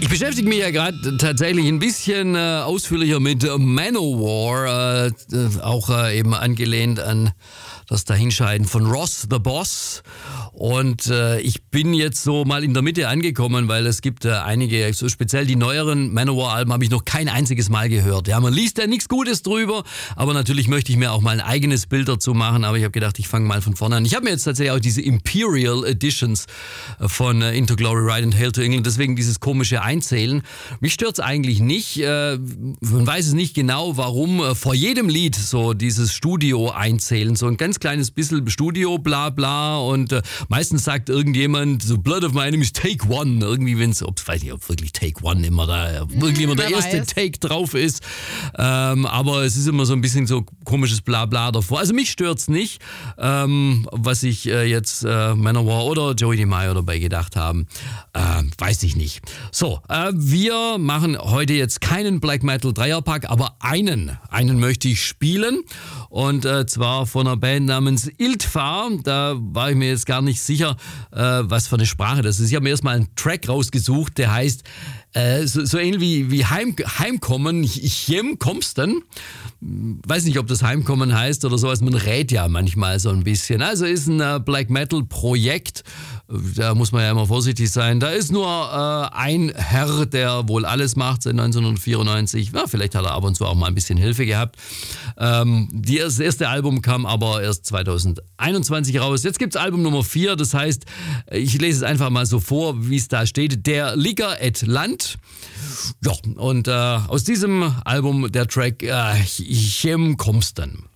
Ich beschäftige mich ja gerade tatsächlich ein bisschen ausführlicher mit Manowar, auch eben angelehnt an das Dahinscheiden von Ross the Boss. Und ich bin jetzt so mal in der Mitte angekommen, weil es gibt einige, so speziell die neueren Manowar-Alben habe ich noch kein einziges Mal gehört. Ja, man liest ja nichts Gutes drüber, aber natürlich möchte ich mir auch mal ein eigenes Bild dazu machen. Aber ich habe gedacht, ich fange mal von vorne an. Ich habe mir jetzt tatsächlich auch diese Imperial Editions von Into Glory Ride and Hail to England, deswegen dieses komische Einzählen. Mich stört's eigentlich nicht. Man weiß es nicht genau, warum vor jedem Lied so dieses Studio einzählen, so ein ganz kleines bisschen Studio, bla bla, und meistens sagt irgendjemand so Blood of My Enemies Take One, irgendwie wenn's, weiß nicht, ob wirklich Take One immer da, wirklich immer der erste Take drauf ist, aber es ist immer so ein bisschen so komisches bla bla davor. Also mich stört's nicht, was ich jetzt Manowar oder Joey DeMaio dabei gedacht haben, weiß ich nicht. So, wir machen heute jetzt keinen Black Metal Dreierpack, aber einen möchte ich spielen, und zwar von einer Band namens Ildfar. Da war ich mir jetzt gar nicht sicher, was für eine Sprache das ist. Ich habe mir erstmal einen Track rausgesucht, der heißt so ähnlich wie Heimkommen, Jem kommst denn? Weiß nicht, ob das Heimkommen heißt oder sowas. Man rät ja manchmal so ein bisschen. Also ist ein Black Metal Projekt. Da muss man ja immer vorsichtig sein. Da ist nur ein Herr, der wohl alles macht seit 1994. Ja, vielleicht hat er ab und zu auch mal ein bisschen Hilfe gehabt. Das erste Album kam aber erst 2021 raus. Jetzt gibt's Album Nummer 4. Das heißt, ich lese es einfach mal so vor, wie es da steht. Der Ligger et Land. Ja, und aus diesem Album der Track Chem kommst dann.